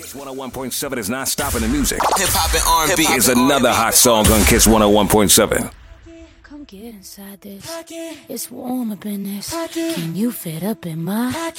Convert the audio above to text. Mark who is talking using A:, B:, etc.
A: Kiss 101.7 is not stopping the music.
B: Hip hop and R&B.
A: Here's another hot song on Kiss 101.7.
C: Come get inside this. It's warm up in this. Can you fit up in my